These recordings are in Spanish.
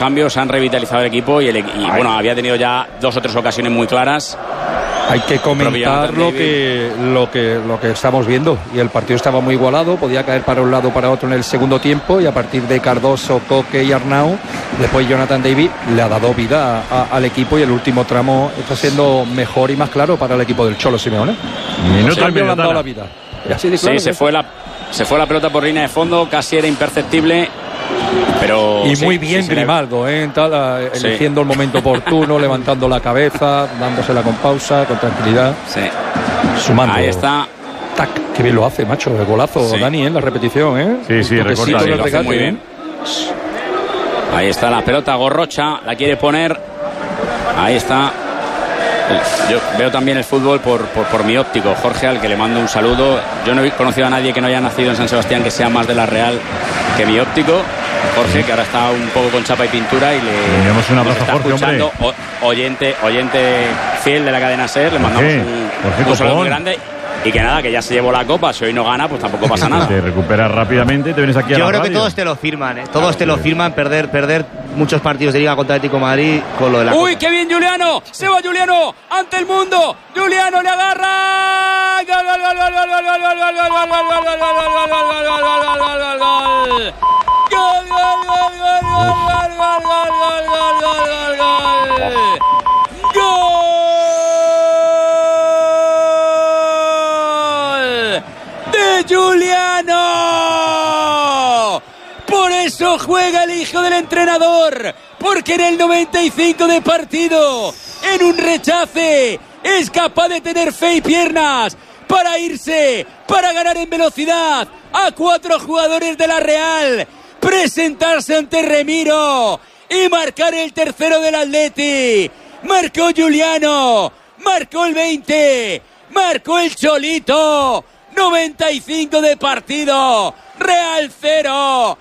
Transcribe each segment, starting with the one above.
cambios han revitalizado el equipo y bueno, había tenido ya 2 o 3 ocasiones muy claras. Hay que comentar lo que estamos viendo, y el partido estaba muy igualado, podía caer para un lado o para otro en el segundo tiempo, y a partir de Cardoso, Coque y Arnau, después Jonathan David le ha dado vida al equipo, y el último tramo está siendo mejor y más claro para el equipo del Cholo Simeone. Minuto le han dado la vida. Y así de claro, sí, se fue la pelota por línea de fondo, casi era imperceptible. Pero y muy bien Grimaldo, eligiendo el momento oportuno, levantando la cabeza, dándosela con pausa, con tranquilidad, sumando. Ahí está. Tac, qué bien lo hace, macho, el golazo, Dani, la repetición, Sí, recorta, lo hace muy bien. Ahí está la pelota, Gorrocha la quiere poner. Ahí está. Yo veo también el fútbol por mi óptico, Jorge, al que le mando un saludo. Yo no he conocido a nadie que no haya nacido en San Sebastián que sea más de la Real que mi óptico, Jorge, que ahora está un poco con chapa y pintura, y le damos un abrazo a Jorge, escuchando, oyente fiel de la cadena SER. Le mandamos un saludo muy grande. Y que nada, que ya se llevó la copa. Si hoy no gana, pues tampoco pasa nada. Te recuperas rápidamente, te vienes aquí a la radio. Yo creo que todos te lo firman, Todos te lo firman, perder muchos partidos de Liga contra Atlético de Madrid con lo de la ¡Uy, copa. qué bien Juliano! Se va Juliano ante el mundo. Juliano le agarra. ¡Gol, gol, gol, gol, gol, gol, gol, gol, gol, gol, gol, Juliano! Por eso juega el hijo del entrenador, porque en el 95 de partido, en un rechace, es capaz de tener fe y piernas para irse, para ganar en velocidad a 4 jugadores de la Real, presentarse ante Remiro y marcar el tercero del Atleti. Marcó Juliano, marcó el 20, marcó el Cholito. 95 de partido, Real 0,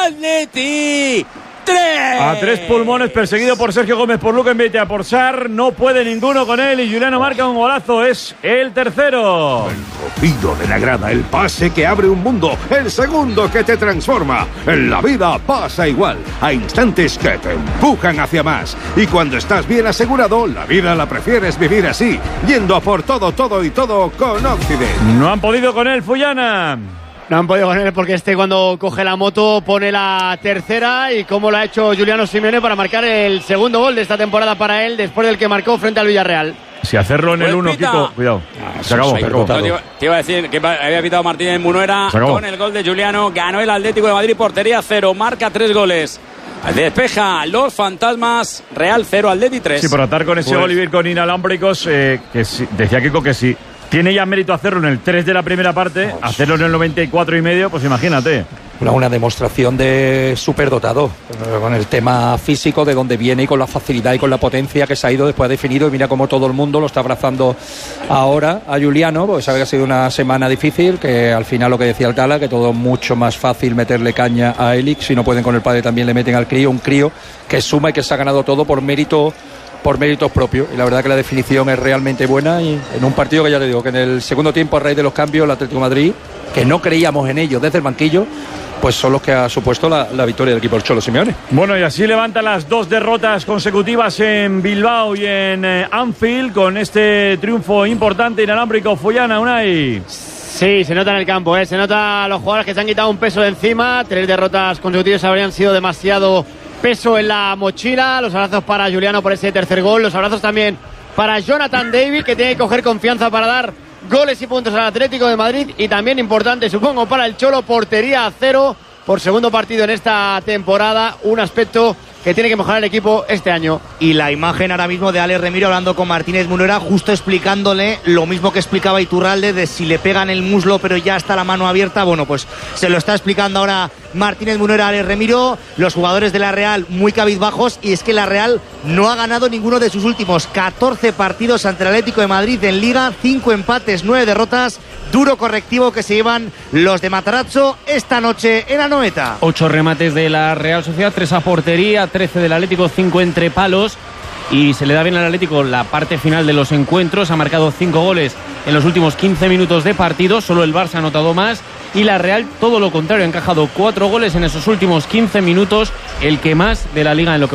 Atleti 3. A 3 pulmones, perseguido por Sergio Gómez, por Luca Enveitia, por Sar, no puede ninguno con él, y Juliano marca un golazo, es el tercero. El rugido de la grada, el pase que abre un mundo, el segundo que te transforma. En la vida pasa igual, hay instantes que te empujan hacia más, y cuando estás bien asegurado, la vida la prefieres vivir así, yendo a por todo y todo con Occident. No han podido con él, Fullana. No han podido con él porque cuando coge la moto pone la tercera, y como lo ha hecho Juliano Simeone para marcar el segundo gol de esta temporada para él, después del que marcó frente al Villarreal. Si hacerlo en el 1, Kiko, cuidado. Se acabó. Te iba a decir que había pitado Martínez Munuera con el gol de Juliano. Ganó el Atlético de Madrid, portería 0, marca 3 goles. Despeja los fantasmas, Real 0, Atleti 3. Sí, por atar con ese gol y ir con inalámbricos, que sí, decía Kiko que sí. Tiene ya mérito hacerlo en el 3 de la primera parte, hacerlo en el 94 y medio, pues imagínate. Una demostración de superdotado, con el tema físico, de dónde viene, y con la facilidad y con la potencia que se ha ido después definido, y mira cómo todo el mundo lo está abrazando ahora a Juliano, porque sabe que ha sido una semana difícil, que al final lo que decía el Tala, que todo mucho más fácil meterle caña a Elic, si no pueden con el padre también le meten al crío, un crío que suma y que se ha ganado todo por méritos propios, y la verdad que la definición es realmente buena, y en un partido que ya te digo, que en el segundo tiempo, a raíz de los cambios, el Atlético de Madrid, que no creíamos en ellos desde el banquillo, pues son los que ha supuesto la victoria del equipo del Cholo Simeone. Bueno, y así levanta las 2 derrotas consecutivas en Bilbao y en Anfield, con este triunfo importante inalámbrico. Fullana, Unai. Sí, se nota en el campo, se nota a los jugadores que se han quitado un peso de encima. 3 derrotas consecutivas habrían sido demasiado peso en la mochila. Los abrazos para Juliano por ese tercer gol, los abrazos también para Jonathan David, que tiene que coger confianza para dar goles y puntos al Atlético de Madrid, y también importante, supongo, para el Cholo, portería 0 por segundo partido en esta temporada, un aspecto que tiene que mejorar el equipo este año. Y la imagen ahora mismo de Alex Remiro hablando con Martínez Munuera, justo explicándole lo mismo que explicaba Iturralde, de si le pegan el muslo pero ya está la mano abierta. Bueno, pues se lo está explicando ahora Martínez Munuera a Alex Remiro. Los jugadores de la Real muy cabizbajos, y es que la Real no ha ganado ninguno de sus últimos 14 partidos ante el Atlético de Madrid en Liga, 5 empates, 9 derrotas. Duro correctivo que se llevan los de Matarazzo esta noche en Anoeta. 8 remates de la Real Sociedad, 3 a portería, 13 del Atlético, 5 entre palos, y se le da bien al Atlético la parte final de los encuentros. Ha marcado 5 goles en los últimos 15 minutos de partido, solo el Barça ha anotado más, y la Real todo lo contrario, ha encajado 4 goles en esos últimos 15 minutos, el que más de la Liga en lo que